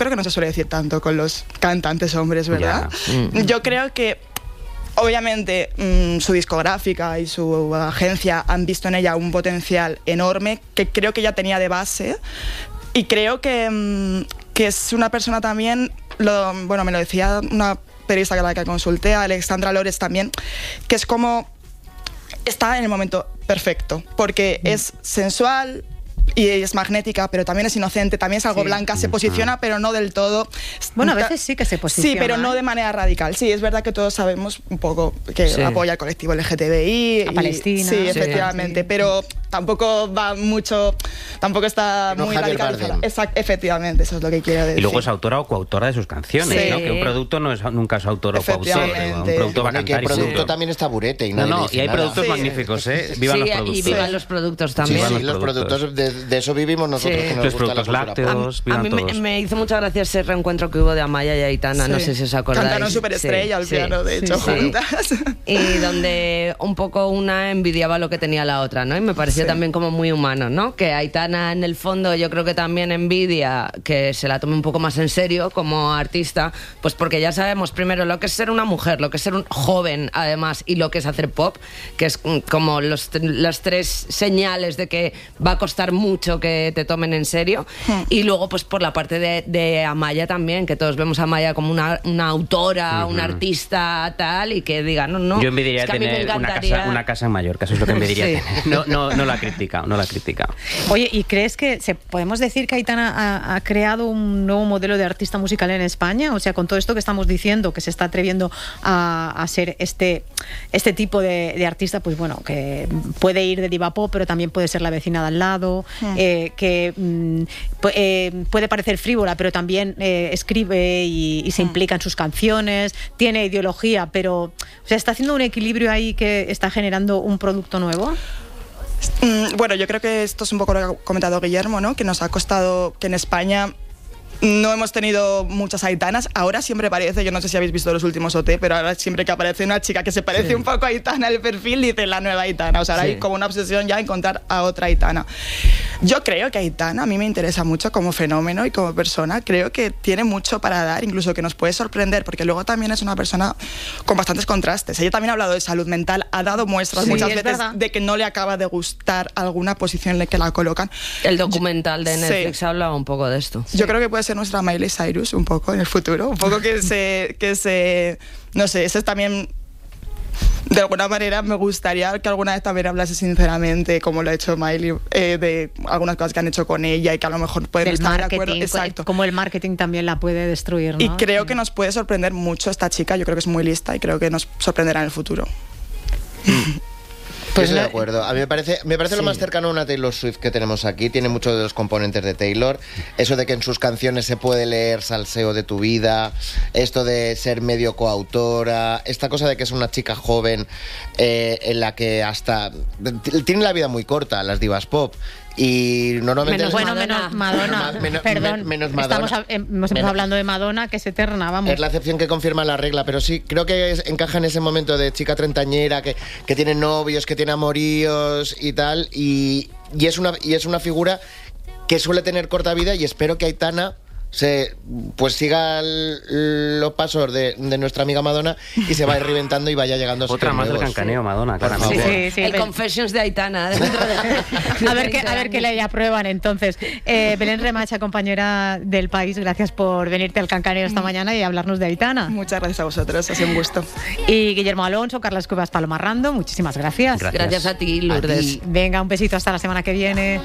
creo que no se suele decir tanto con los cantantes hombres, ¿verdad? Yo creo que obviamente su discográfica y su agencia han visto en ella un potencial enorme que creo que ya tenía de base, y creo que es una persona también, bueno, me lo decía una periodista a la que consulté, Alexandra Lores también, que es como está en el momento perfecto, porque es sensual y es magnética, pero también es inocente, también es algo blanca, se posiciona, pero no del todo. Bueno, a veces sí que se posiciona. Sí, pero no de manera radical. Sí, es verdad que todos sabemos un poco que apoya al colectivo LGTBI. A Palestina. Sí, efectivamente, pero tampoco va mucho, tampoco está muy radicalizada. Efectivamente, eso es lo que quiero decir. Y luego es autora o coautora de sus canciones, ¿no? Que un producto nunca es autor o coautor. Un producto va a cantar. Y el producto también está burete. Y y hay productos magníficos, Vivan los productos. Y vivan los productos también. Sí, los productos, de eso vivimos nosotros, que nos los gusta productos lácteos, a mí me hizo mucha gracia ese reencuentro que hubo de Amaya y Aitana, no sé si os acordáis. Cantaron Superestrella al piano, de hecho, juntas. Y donde un poco una envidiaba lo que tenía la otra, ¿no? Y me pareció también como muy humano, ¿no? Que Aitana, en el fondo, yo creo que también envidia que se la tome un poco más en serio como artista, pues porque ya sabemos primero lo que es ser una mujer, lo que es ser un joven, además, y lo que es hacer pop, que es como las tres señales de que va a costar mucho que te tomen en serio. Y luego, pues por la parte de Amaya también, que todos vemos a Amaya como una autora, una artista, tal, y que diga, no. Yo envidiaría tener una casa en Mallorca, eso es lo que envidiaría tener. No la ha criticado. Oye, ¿y crees que podemos decir que Aitana ha creado un nuevo modelo de artista musical en España? O sea, con todo esto que estamos diciendo, que se está atreviendo a ser este tipo de artista, pues bueno, que puede ir de diva pop, pero también puede ser la vecina de al lado, que puede parecer frívola, pero también escribe y se implica en sus canciones, tiene ideología, pero o sea, está haciendo un equilibrio ahí que está generando un producto nuevo. Bueno, yo creo que esto es un poco lo que ha comentado Guillermo, ¿no? Que nos ha costado que en España no hemos tenido muchas Aitanas. Ahora siempre parece, yo no sé si habéis visto los últimos OT, pero ahora siempre que aparece una chica que se parece un poco a Aitana, el perfil dice la nueva Aitana. O sea, ahora hay como una obsesión ya encontrar a otra Aitana. Yo creo que Aitana a mí me interesa mucho como fenómeno y como persona. Creo que tiene mucho para dar, incluso que nos puede sorprender, porque luego también es una persona con bastantes contrastes. Ella también ha hablado de salud mental, ha dado muestras muchas veces de que no le acaba de gustar alguna posición en la que la colocan. El documental de Netflix hablaba un poco de esto. Yo creo que puede ser nuestra Miley Cyrus un poco en el futuro, un poco que se no sé, eso es también, de alguna manera me gustaría que alguna vez también hablase sinceramente, como lo ha hecho Miley, de algunas cosas que han hecho con ella y que a lo mejor pueden estar de acuerdo. Exacto. Como el marketing también la puede destruir, ¿no? Y creo que nos puede sorprender mucho esta chica. Yo creo que es muy lista y creo que nos sorprenderá en el futuro. Pues estoy de acuerdo. A mí me parece lo más cercano a una Taylor Swift que tenemos aquí. Tiene muchos de los componentes de Taylor. Eso de que en sus canciones se puede leer salseo de tu vida, esto de ser medio coautora, esta cosa de que es una chica joven en la que hasta tiene la vida muy corta, las divas pop. Y normalmente menos Madonna. Menos Madonna. Estamos hablando de Madonna, que es eterna, vamos. Es la excepción que confirma la regla, pero sí, creo que encaja en ese momento de chica treintañera que tiene novios, que tiene amoríos y tal, y es una figura que suele tener corta vida, y espero que Aitana pues siga los pasos de nuestra amiga Madonna y se vaya reventando y vaya llegando a otra más del cancaneo, Madonna, claramente. Sí, el Confessions de Aitana. A ver qué le aprueban entonces. Belén Remacha, compañera del País, gracias por venirte al cancaneo esta mañana y hablarnos de Aitana. Muchas gracias a vosotros, ha sido un gusto. Y Guillermo Alonso, Carlas Cuevas, Paloma Rando, muchísimas gracias. Gracias a ti, Lourdes. Venga, un besito hasta la semana que viene.